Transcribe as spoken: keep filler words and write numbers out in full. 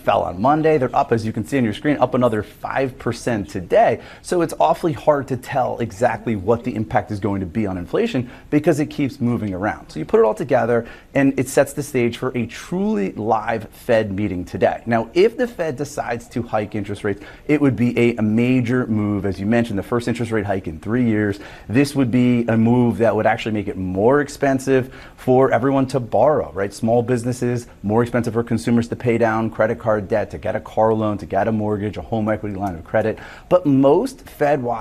fell on Monday. They're up, as you can see on your screen, up another five percent today. So it's awfully hard to tell exactly what the impact is going to be on inflation because it keeps moving around. So you put it all together and it sets the stage for a truly live Fed meeting today. Now, if the Fed decides to hike interest rates, it would be a, a major move. As you mentioned, the first interest rate hike in three years. This would be a move that would actually make it more expensive for everyone to borrow, right? Small businesses, more expensive for consumers to pay down credit card debt, to get a car loan, to get a mortgage, a home equity line of credit. But most Fed watch